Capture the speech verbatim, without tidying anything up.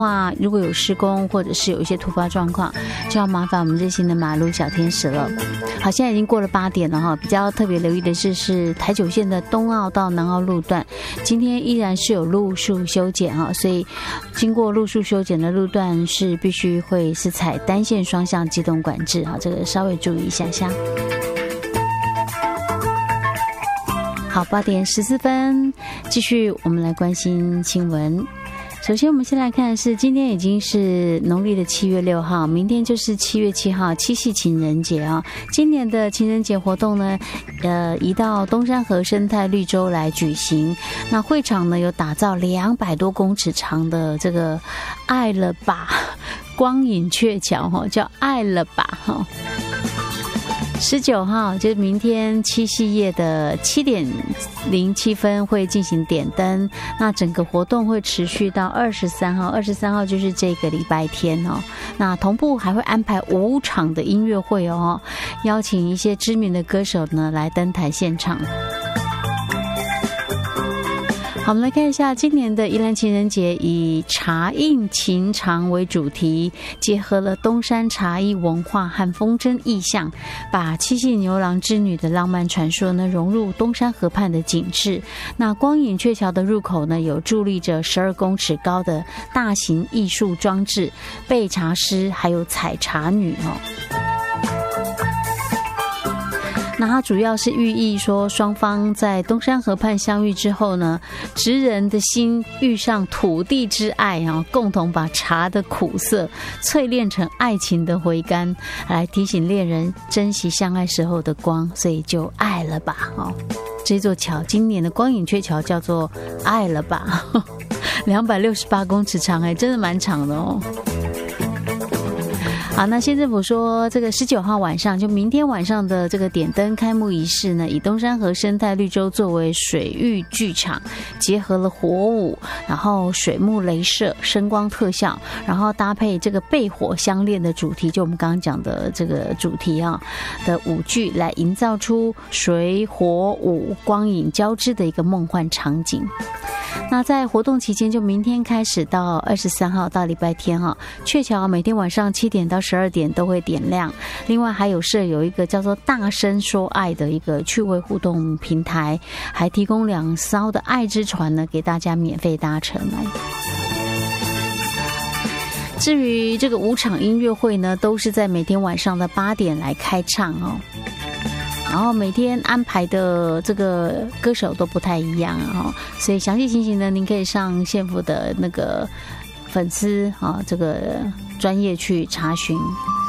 话，如果有施工或者是有一些突发状况，就要麻烦我们热心的马路小天使了。好，现在已经过了八点了哈，比较特别留意的是是台九线的东澳到南澳路段，今天依然是有路树修剪哈，所以经过路树修剪的路段是必须会是采单线双向机动管制哈，这个稍微注意一下下。好，八点十四分，继续我们来关心新闻。首先我们先来看的是今天已经是农历的七月六号，明天就是七月七号，七夕情人节啊。今年的情人节活动呢，呃，移到东山河生态绿洲来举行。那会场呢有打造两百多公尺长的这个爱了吧光影鹊桥哈，叫爱了吧哈。十九号就是明天七夕夜的七点零七分会进行点灯，那整个活动会持续到二十三号，二十三号就是这个礼拜天哦。那同步还会安排五场的音乐会哦，邀请一些知名的歌手呢来登台现场。好，我们来看一下今年的宜兰情人节以茶印情长为主题，结合了东山茶艺文化和风筝意象，把七夕牛郎织女的浪漫传说呢融入东山河畔的景致。那光影鹊桥的入口呢有伫立着十二公尺高的大型艺术装置，备茶师还有采茶女哦。那它主要是寓意说，双方在东山河畔相遇之后呢，职人的心遇上土地之爱啊，共同把茶的苦涩淬炼成爱情的回甘，来提醒恋人珍惜相爱时候的光，所以就爱了吧哦。这座桥今年的光影鹊桥叫做爱了吧，两百六十八公尺长，哎，真的蛮长的哦。好，那县政府说，这个十九号晚上，就明天晚上的这个点灯开幕仪式呢，以东山河生态绿洲作为水域剧场，结合了火舞，然后水幕雷射、声光特效，然后搭配这个被火相恋的主题，就我们刚刚讲的这个主题啊的舞剧，来营造出水火舞光影交织的一个梦幻场景。那在活动期间，就明天开始到二十三号到礼拜天哈，鹊桥每天晚上七点到十二点都会点亮。另外还有设有一个叫做大声说爱的一个趣味互动平台，还提供两艘的爱之船呢给大家免费搭乘哦。至于这个五场音乐会呢，都是在每天晚上的八点来开唱哦。然后每天安排的这个歌手都不太一样啊，所以详细情形呢，您可以上县府的那个粉丝啊这个专业去查询。